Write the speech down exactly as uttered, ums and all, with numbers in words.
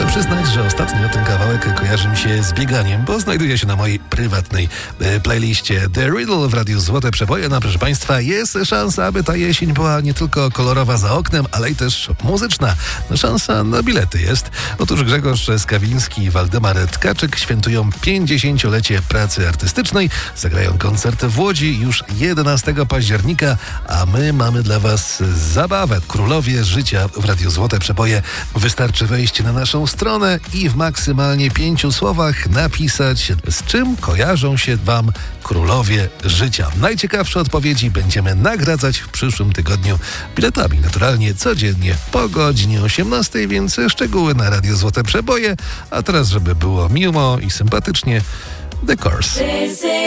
przyznać, że ostatnio ten kawałek kojarzy mi się z bieganiem, bo znajduje się na mojej prywatnej e, playliście The Riddle w Radiu Złote Przeboje. No proszę Państwa, jest szansa, aby ta jesień była nie tylko kolorowa za oknem, ale i też muzyczna. No, szansa na bilety jest. Otóż Grzegorz Skawiński i Waldemar Tkaczyk świętują pięćdziesięciolecie pracy artystycznej. Zagrają koncert w Łodzi już jedenastego października, a my mamy dla Was zabawę. Królowie życia w Radiu Złote Przeboje. Wystarczy wejść na naszą stronę i w maksymalnie pięciu słowach napisać, z czym kojarzą się Wam królowie życia. Najciekawsze odpowiedzi będziemy nagradzać w przyszłym tygodniu biletami. Naturalnie codziennie po godzinie osiemnastej, więc szczegóły na Radio Złote Przeboje. A teraz, żeby było miło i sympatycznie, The Course.